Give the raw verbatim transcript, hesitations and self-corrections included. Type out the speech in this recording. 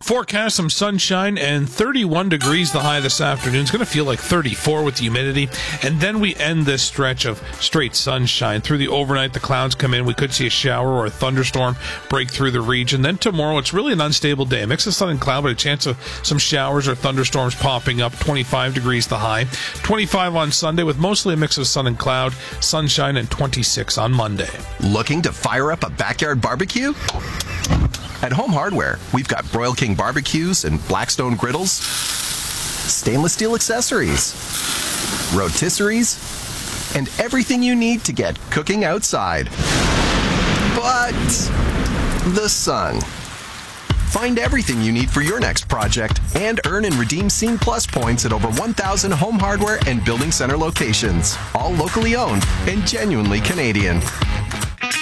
forecast, some sunshine and thirty-one degrees the high this afternoon. It's going to feel like thirty-four with the humidity. And then we end this stretch of straight sunshine. Through the overnight, the clouds come in. We could see a shower or a thunderstorm break through the region. Then tomorrow, it's really an unstable day. A mix of sun and cloud, but a chance of some showers or thunderstorms popping up. twenty-five degrees the high. twenty-five on Sunday with mostly a mix of sun and cloud. Sunshine and twenty-six on Monday. Looking to fire up a backyard barbecue? At Home Hardware, we've got Broil King barbecues and Blackstone griddles, stainless steel accessories, rotisseries, and everything you need to get cooking outside. But the sun. Find everything you need for your next project and earn and redeem Scene Plus points at over one thousand Home Hardware and Building Center locations. All locally owned and genuinely Canadian.